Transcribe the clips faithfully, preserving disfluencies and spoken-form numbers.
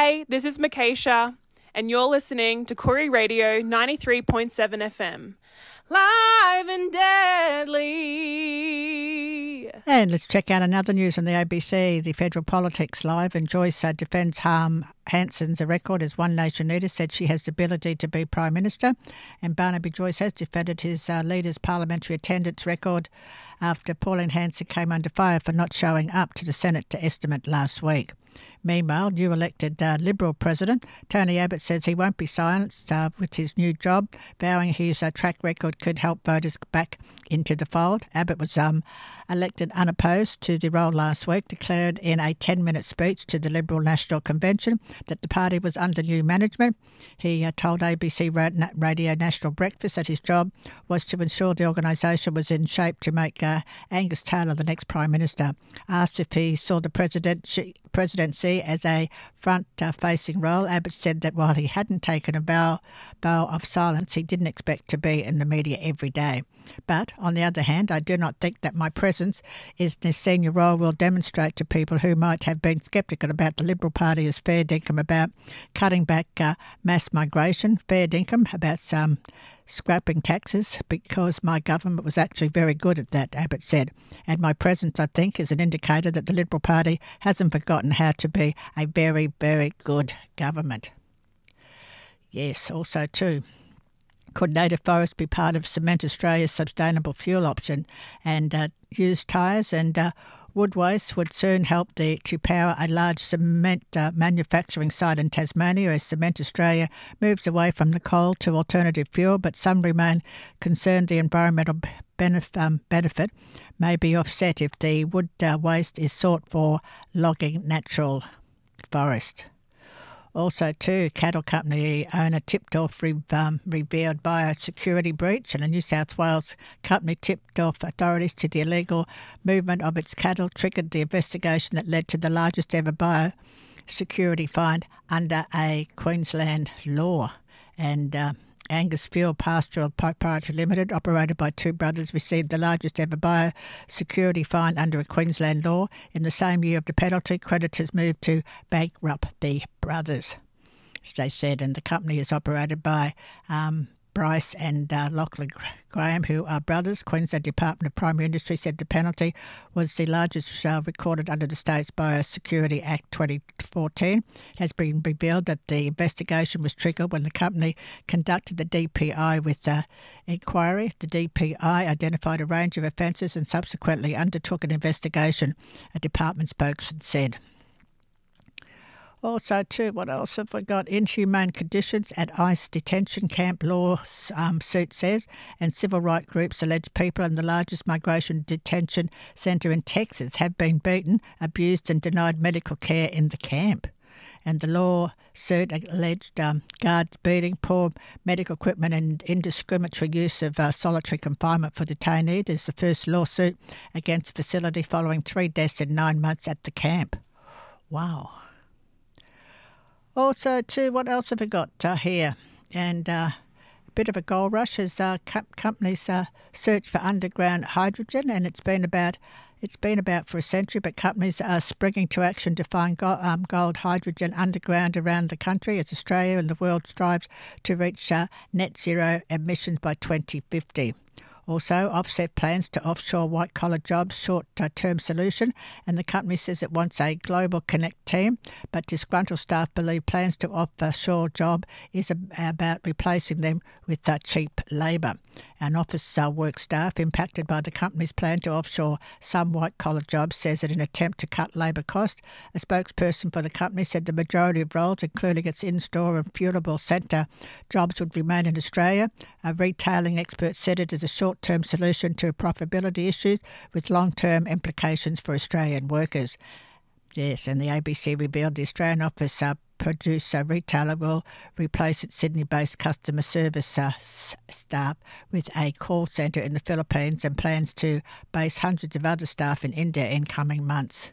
Hey, this is Makesha, and you're listening to Koori Radio ninety-three point seven F M. Live and deadly. And let's check out another news on the A B C. The Federal Politics Live, and Joyce uh, defends Harm Hanson's record as One Nation leader, said she has the ability to be Prime Minister. And Barnaby Joyce has defended his uh, leader's parliamentary attendance record after Pauline Hanson came under fire for not showing up to the Senate to estimate last week. Meanwhile, new elected uh, Liberal President Tony Abbott says he won't be silenced uh, with his new job, vowing his uh, track record could help voters back into the fold. Abbott was um, elected unopposed to the role last week, declared in a ten-minute speech to the Liberal National Convention that the party was under new management. He uh, told A B C Radio National Breakfast that his job was to ensure the organisation was in shape to make uh, Angus Taylor the next Prime Minister. Asked if he saw the presidency presidency as a front-facing role, Abbott said that while he hadn't taken a vow, vow of silence, he didn't expect to be in the media every day. But, on the other hand, I do not think that my presence in this senior role will demonstrate to people who might have been sceptical about the Liberal Party as fair dinkum about cutting back uh, mass migration, fair dinkum about some scrapping taxes, because my government was actually very good at that, Abbott said. And my presence, I think, is an indicator that the Liberal Party hasn't forgotten how to be a very, very good government. Yes, also too, could native forests be part of Cement Australia's sustainable fuel option? And uh, used tyres and uh, wood waste would soon help the, to power a large cement uh, manufacturing site in Tasmania as Cement Australia moves away from the coal to alternative fuel, but some remain concerned the environmental benefit, um, benefit may be offset if the wood uh, waste is sought for logging natural forest. Also, too, cattle company owner tipped off re- um, revealed biosecurity breach, and a New South Wales company tipped off authorities to the illegal movement of its cattle, triggered the investigation that led to the largest ever biosecurity fine under a Queensland law. And uh, Angus Fuel Pastoral Proprietary Limited, operated by two brothers, received the largest ever biosecurity fine under a Queensland law. In the same year of the penalty, creditors moved to bankrupt the brothers, as they said, and the company is operated by um, Bryce and uh, Lachlan Graham, who are brothers. Queensland Department of Primary Industry said the penalty was the largest uh, recorded under the state's Biosecurity Act twenty fourteen. It has been revealed that the investigation was triggered when the company conducted the D P I with the inquiry. The D P I identified a range of offences and subsequently undertook an investigation, a department spokesman said. Also, too, what else have we got? Inhumane conditions at ICE detention camp, law um, suit says, and civil rights groups allege people in the largest migration detention centre in Texas have been beaten, abused and denied medical care in the camp. And the law suit alleged um, guards beating, poor medical equipment and indiscriminatory use of uh, solitary confinement for detainees. It is the first lawsuit against the facility following three deaths in nine months at the camp. Wow. Also, too, what else have we got uh, here? And uh, a bit of a gold rush as uh, co- companies uh, search for underground hydrogen, and it's been about it's been about for a century, but companies are springing to action to find go- um, gold hydrogen underground around the country as Australia and the world strives to reach uh, net zero emissions by twenty fifty. Also, Offset plans to offshore white-collar jobs short-term solution, and the company says it wants a global connect team, but disgruntled staff believe plans to offshore job is about replacing them with uh, cheap labour. An office uh, work staff impacted by the company's plan to offshore some white-collar jobs says that in an attempt to cut labour costs, a spokesperson for the company said the majority of roles, including its in-store and fuelable centre jobs, would remain in Australia. A retailing expert said it is a short-term solution to profitability issues with long-term implications for Australian workers. Yes, and the A B C revealed the Australian office uh, producer retailer will replace its Sydney-based customer service uh, s- staff with a call centre in the Philippines and plans to base hundreds of other staff in India in coming months.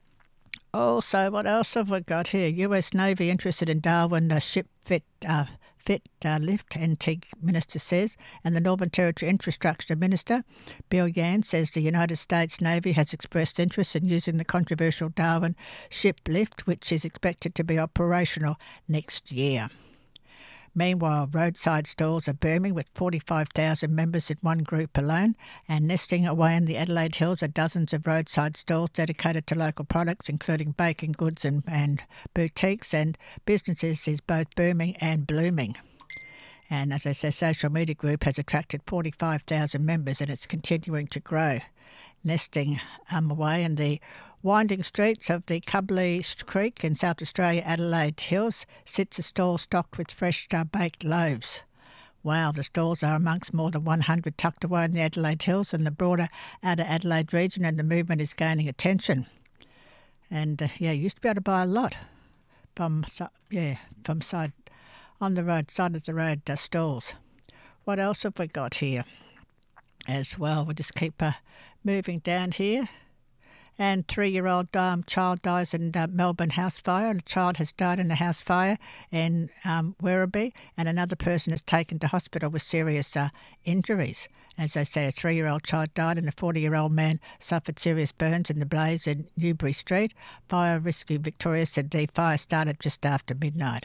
Also, what else have we got here? U S Navy interested in Darwin uh, ship fit uh, fit uh, lift, N T Minister says. And the Northern Territory Infrastructure Minister, Bill Yan, says the United States Navy has expressed interest in using the controversial Darwin ship lift, which is expected to be operational next year. Meanwhile, roadside stalls are booming with forty-five thousand members in one group alone, and nesting away in the Adelaide Hills are dozens of roadside stalls dedicated to local products, including baking goods and, and boutiques, and businesses is both booming and blooming. And as I say, social media group has attracted forty-five thousand members and it's continuing to grow. Nesting um, away in the winding streets of the Cubley Creek in South Australia, Adelaide Hills, sits a stall stocked with fresh uh, baked loaves. Wow, the stalls are amongst more than one hundred tucked away in the Adelaide Hills and the broader outer Adelaide region, and the movement is gaining attention. And uh, yeah, you used to be able to buy a lot from yeah from side on the road side of the road uh, stalls. What else have we got here? As well, we'll just keep uh, moving down here. And three-year-old um, child dies in uh, Melbourne house fire. A child has died in a house fire in um, Werribee, and another person is taken to hospital with serious uh, injuries. As I said, a three-year-old child died and a forty-year-old man suffered serious burns in the blaze in Newbury Street. Fire Rescue Victoria said the fire started just after midnight.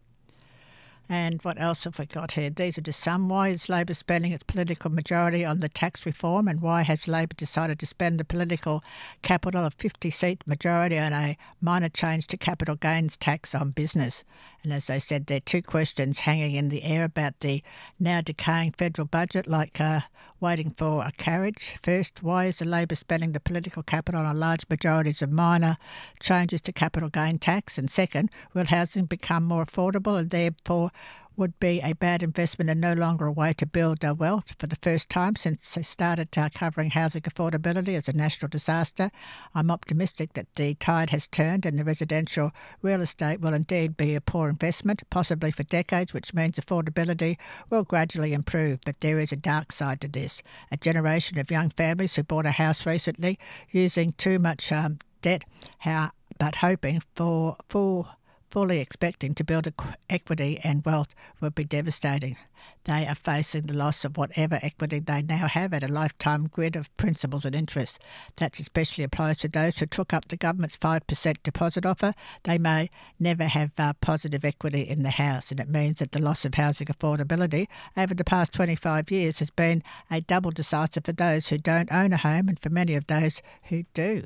And what else have we got here? These are just some. Why is Labor spending its political majority on the tax reform, and why has Labor decided to spend the political capital of fifty-seat majority on a minor change to capital gains tax on business? And as I said, there are two questions hanging in the air about the now decaying federal budget, like uh, waiting for a carriage. First, why is the Labor spending the political capital on large majorities of minor changes to capital gain tax? And second, will housing become more affordable and therefore would be a bad investment and no longer a way to build uh, wealth? For the first time since they started uh, covering housing affordability as a national disaster, I'm optimistic that the tide has turned and the residential real estate will indeed be a poor investment, possibly for decades, which means affordability will gradually improve. But there is a dark side to this. A generation of young families who bought a house recently using too much um, debt, how, but hoping for full fully expecting to build equity and wealth would be devastating. They are facing the loss of whatever equity they now have at a lifetime grid of principals and interests. That especially applies to those who took up the government's five percent deposit offer. They may never have uh, positive equity in the house, and it means that the loss of housing affordability over the past twenty-five years has been a double disaster for those who don't own a home and for many of those who do.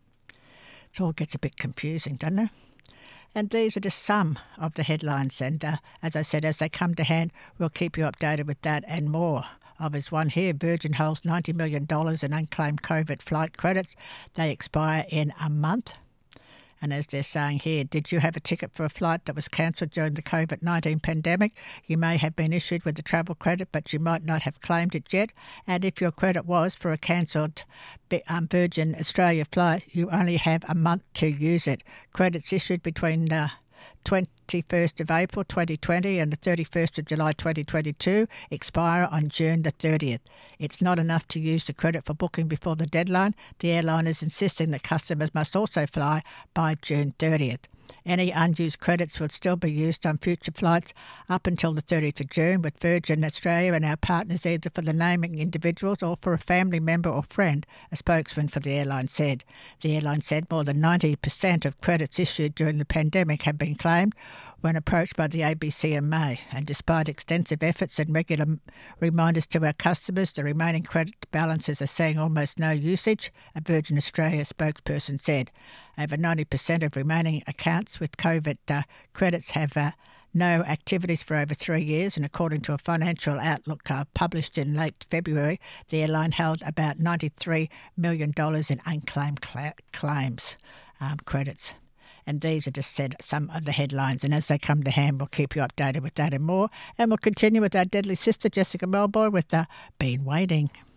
It all gets a bit confusing, doesn't it? And these are just some of the headlines. And uh, as I said, as they come to hand, we'll keep you updated with that and more. Of this one here, Virgin holds ninety million dollars in unclaimed COVID flight credits. They expire in a month. And as they're saying here, did you have a ticket for a flight that was cancelled during the COVID nineteen pandemic? You may have been issued with a travel credit, but you might not have claimed it yet. And if your credit was for a cancelled um, Virgin Australia flight, you only have a month to use it. Credits issued between uh, twenty-first of April twenty twenty and the thirty-first of July twenty twenty-two expire on June the thirtieth. It's not enough to use the credit for booking before the deadline. The airline is insisting that customers must also fly by June thirtieth. Any unused credits will still be used on future flights up until the thirtieth of June with Virgin Australia and our partners, either for the naming individuals or for a family member or friend, a spokesman for the airline said. The airline said more than ninety percent of credits issued during the pandemic have been claimed when approached by the A B C in May, and despite extensive efforts and regular reminders to our customers, the remaining credit balances are seeing almost no usage, a Virgin Australia spokesperson said. Over ninety percent of remaining accounts with COVID uh, credits have uh, no activities for over three years, and according to a financial outlook uh, published in late February, the airline held about ninety-three million dollars in unclaimed cl- claims um, credits. And these are just said some of the headlines, and as they come to hand, we'll keep you updated with that and more. And we'll continue with our deadly sister, Jessica Melbourne, with uh, Been Waiting.